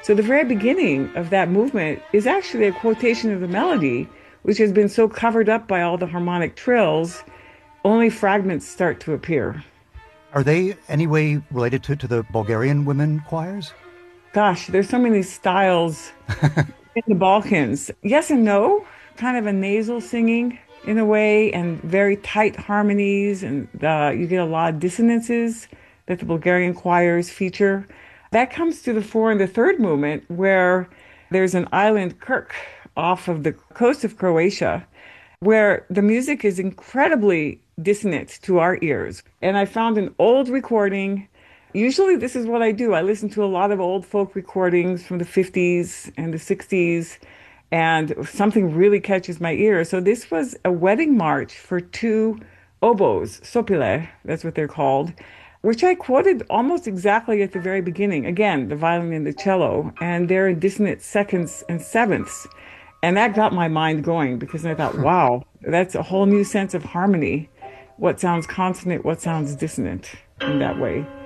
So the very beginning of that movement is actually a quotation of the melody, which has been so covered up by all the harmonic trills, only fragments start to appear. Are they any way related to the Bulgarian women choirs? Gosh, there's so many styles in the Balkans. Yes and no, kind of a nasal singing in a way, and very tight harmonies, and you get a lot of dissonances that the Bulgarian choirs feature. That comes to the fore in the third movement, where there's an island, Kirk, off of the coast of Croatia, where the music is incredibly dissonant to our ears. And I found an old recording. Usually, this is what I do. I listen to a lot of old folk recordings from the 50s and the 60s, and something really catches my ear. So, this was a wedding march for two oboes, sopile, that's what they're called, which I quoted almost exactly at the very beginning. Again, the violin and the cello, and they're in dissonant seconds and sevenths. And that got my mind going because I thought, wow, that's a whole new sense of harmony. What sounds consonant, what sounds dissonant in that way.